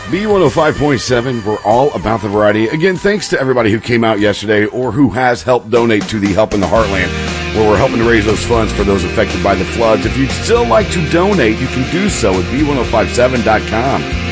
B105.7, we're all about the variety. Again, thanks to everybody who came out yesterday or who has helped donate to the Help in the Heartland, where we're helping to raise those funds for those affected by the floods. If you'd still like to donate, you can do so at B1057.com.